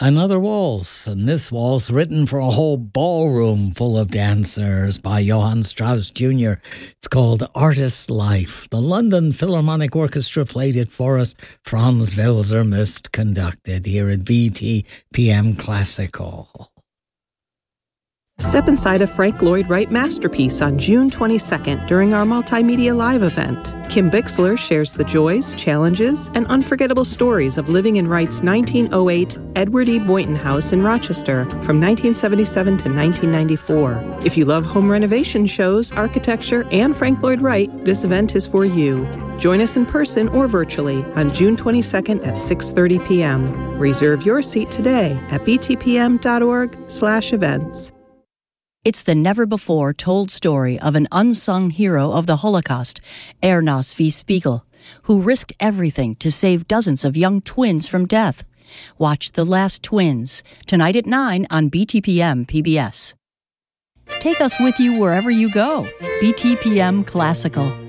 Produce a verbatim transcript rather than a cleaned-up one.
another waltz, and this waltz written for a whole ballroom full of dancers by Johann Strauss Junior It's called Artist's Life. The London Philharmonic Orchestra played it for us. Franz Wilsermuth conducted here at B T P M Classical. Step inside a Frank Lloyd Wright masterpiece on June twenty-second during our Multimedia Live event. Kim Bixler shares the joys, challenges, and unforgettable stories of living in Wright's nineteen oh eight Edward E. Boynton House in Rochester from nineteen seventy-seven to nineteen ninety-four. If you love home renovation shows, architecture, and Frank Lloyd Wright, this event is for you. Join us in person or virtually on June twenty-second at six thirty p.m. Reserve your seat today at btpm.org slash events. It's the never-before-told story of an unsung hero of the Holocaust, Ernst V. Spiegel, who risked everything to save dozens of young twins from death. Watch The Last Twins, tonight at nine on B T P M P B S. Take us with you wherever you go. B T P M Classical.